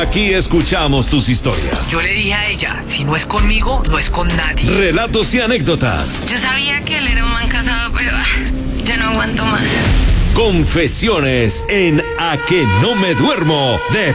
Aquí escuchamos tus historias. Yo le dije a ella, si no es conmigo, no es con nadie. Relatos y anécdotas. Yo sabía que él era un man casado, pero ya no aguanto más. Confesiones en A que no me duermo de